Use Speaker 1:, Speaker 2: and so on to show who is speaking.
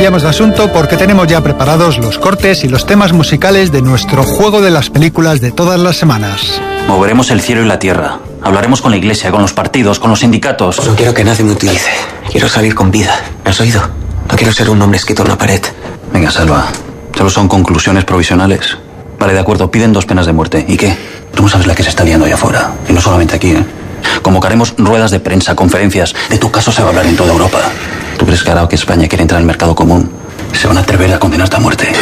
Speaker 1: cambiamos de asunto porque tenemos ya preparados los cortes y los temas musicales de nuestro juego de las películas de todas las semanas.
Speaker 2: Moveremos el cielo y la tierra. Hablaremos con la iglesia, con los partidos, con los sindicatos.
Speaker 3: No quiero que nadie me utilice. Quiero salir con vida. ¿Me has oído? No quiero ser un nombre escrito en una pared.
Speaker 2: Venga, Salva. Solo son conclusiones provisionales. Vale, de acuerdo. Piden 2 penas de muerte. ¿Y qué? Tú no sabes la que se está liando allá afuera. Y no solamente aquí, ¿eh? Convocaremos ruedas de prensa, conferencias. De tu caso se va a hablar en toda Europa. ¿Tú crees que ahora que España quiere entrar en el mercado común se van a atrever a condenarte a muerte?